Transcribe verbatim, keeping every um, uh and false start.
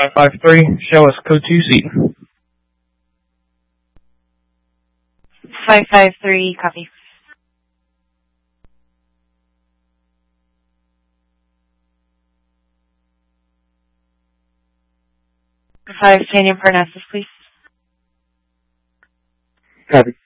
five five three, show us code two Z. five five three, copy. five, Tanya Parnassus, please. Copy.